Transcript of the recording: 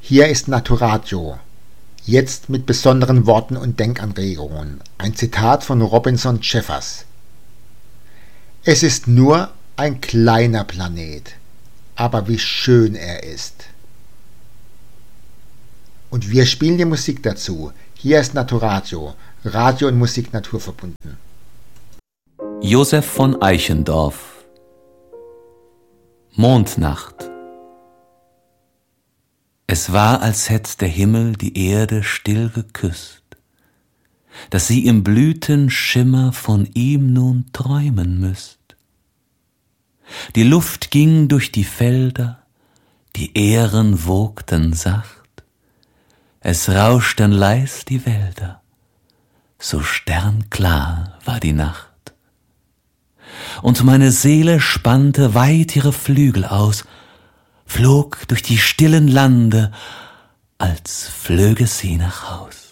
Hier ist Naturatio. Jetzt mit besonderen Worten und Denkanregungen. Ein Zitat von Robinson Jeffers. Es ist nur ein kleiner Planet, aber wie schön er ist. Und wir spielen die Musik dazu. Hier ist Naturatio, Radio und Musik naturverbunden. Josef von Eichendorff. Mondnacht. Es war, als hätt der Himmel die Erde still geküsst, dass sie im Blütenschimmer von ihm nun träumen müsst. Die Luft ging durch die Felder, die Ähren wogten sacht, es rauschten leis die Wälder, so sternklar war die Nacht. Und meine Seele spannte weit ihre Flügel aus, flog durch die stillen Lande, als flöge sie nach Haus.